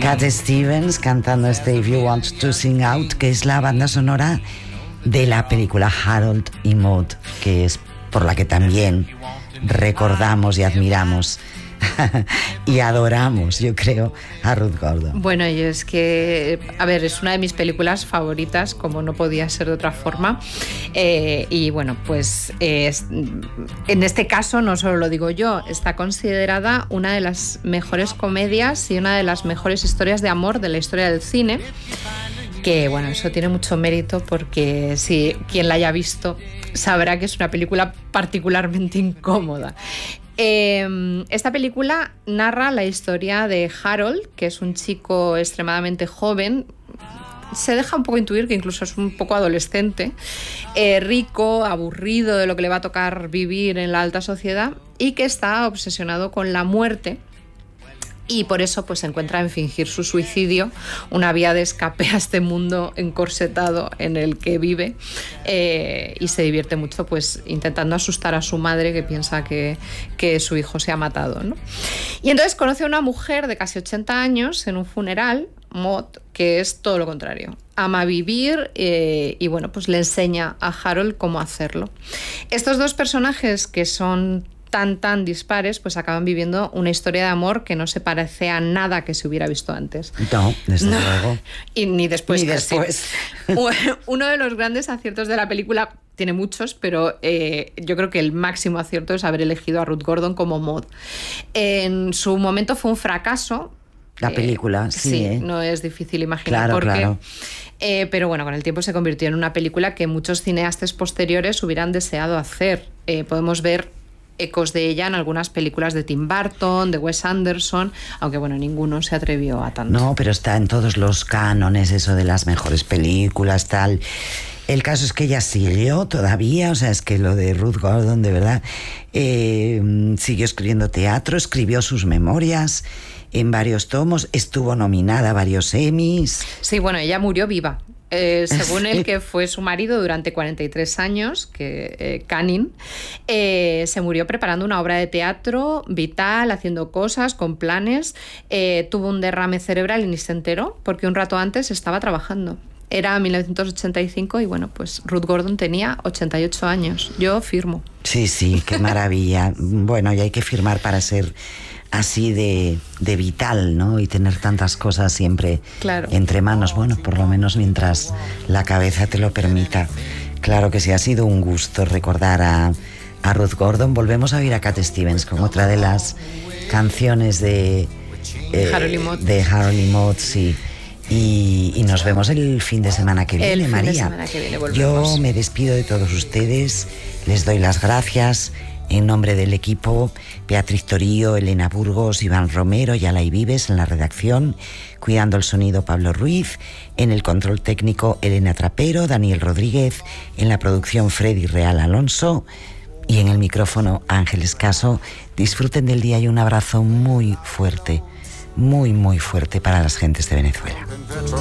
Cat Stevens cantando este If You Want to Sing Out, que es la banda sonora de la película Harold y Maude, que es por la que también recordamos y admiramos y adoramos, yo creo, a Ruth Gordon. Bueno, y es que, a ver, es una de mis películas favoritas, como no podía ser de otra forma. Y bueno, pues en este caso no solo lo digo yo, está considerada una de las mejores comedias y una de las mejores historias de amor de la historia del cine. Que bueno, eso tiene mucho mérito porque si quien la haya visto sabrá que es una película particularmente incómoda. Esta película narra la historia de Harold, que es un chico extremadamente joven. Se deja un poco intuir que incluso es un poco adolescente, rico, aburrido de lo que le va a tocar vivir en la alta sociedad y que está obsesionado con la muerte. Y por eso pues se encuentra en fingir su suicidio, una vía de escape a este mundo encorsetado en el que vive, y se divierte mucho pues intentando asustar a su madre, que piensa que su hijo se ha matado, ¿no? Y entonces conoce a una mujer de casi 80 años en un funeral, Maude, que es todo lo contrario. Ama vivir y bueno, pues le enseña a Harold cómo hacerlo. Estos dos personajes, que son tan dispares, pues acaban viviendo una historia de amor que no se parece a nada que se hubiera visto antes. No, desde luego. Y ni después. Ni después. Uno de los grandes aciertos de la película, tiene muchos, pero yo creo que el máximo acierto es haber elegido a Ruth Gordon como Maude. En su momento fue un fracaso. La película, sí. No es difícil imaginar por qué. Claro. Pero bueno, con el tiempo se convirtió en una película que muchos cineastas posteriores hubieran deseado hacer. Podemos ver ecos de ella en algunas películas de Tim Burton, de Wes Anderson, aunque bueno, ninguno se atrevió a tanto. No, pero está en todos los cánones eso de las mejores películas, tal. El caso es que ella siguió todavía, o sea, es que lo de Ruth Gordon, de verdad, siguió escribiendo teatro, escribió sus memorias en varios tomos, estuvo nominada a varios Emmys. Sí, bueno, ella murió viva. Según él, que fue su marido durante 43 años, que Canning, se murió preparando una obra de teatro vital, haciendo cosas, con planes. Tuvo un derrame cerebral y ni se enteró, porque un rato antes estaba trabajando. Era 1985 y bueno, pues Ruth Gordon tenía 88 años. Yo firmo. Sí, qué maravilla. Bueno, y hay que firmar para ser así de vital, ¿no? Y tener tantas cosas siempre entre manos. Bueno, por lo menos mientras la cabeza te lo permita. Claro que sí, ha sido un gusto recordar a Ruth Gordon. Volvemos a oír a Cat Stevens con otra de las canciones de Harold y Maude, sí. Y nos vemos el fin de semana que viene, María. El fin de semana que viene volvemos. Yo me despido de todos ustedes, les doy las gracias en nombre del equipo: Beatriz Torío, Elena Burgos, Iván Romero y Alay Vives en la redacción, cuidando el sonido Pablo Ruiz, en el control técnico Elena Trapero, Daniel Rodríguez, en la producción Freddy Real Alonso y en el micrófono Ángeles Caso. Disfruten del día y un abrazo muy fuerte, muy fuerte para las gentes de Venezuela.